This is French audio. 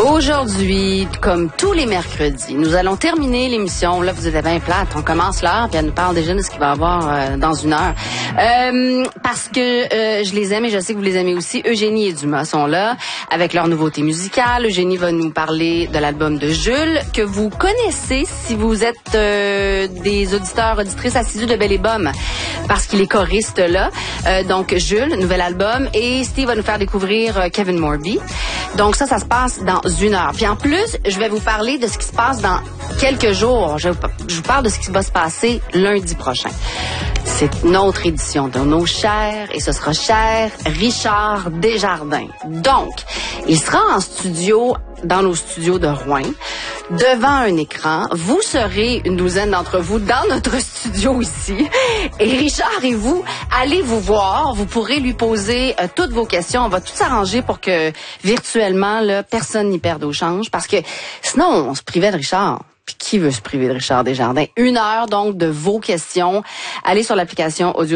Aujourd'hui, comme tous les mercredis, nous allons terminer l'émission. Là, vous êtes bien plate. On commence l'heure, puis elle nous parle déjà de ce qu'il va y avoir dans une heure. Parce que je les aime et je sais que vous les aimez aussi. Eugénie et Dumas sont là avec leur nouveauté musicale. Eugénie va nous parler de l'album de Jules, que vous connaissez si vous êtes des auditeurs, auditrices assidus de Belle et Bomme, parce qu'il est choriste là. Donc, Jules, nouvel album. Et Steve va nous faire découvrir Kevin Morby. Donc, ça se passe dans une heure. Puis en plus, je vais vous parler de ce qui se passe dans quelques jours. Je vous parle de ce qui va se passer lundi prochain. C'est notre édition de Nos Chers, et ce sera cher Richard Desjardins. Donc, il sera en studio, dans nos studios de Rouen, devant un écran. Vous serez une douzaine d'entre vous dans notre studio ici. Et Richard et vous, allez vous voir. Vous pourrez lui poser toutes vos questions. On va tout s'arranger pour que, virtuellement, là, personne n'y perde au change. Parce que sinon, on se privait de Richard. Puis qui veut se priver de Richard Desjardins? 1 heure, donc, de vos questions. Allez sur l'application Audio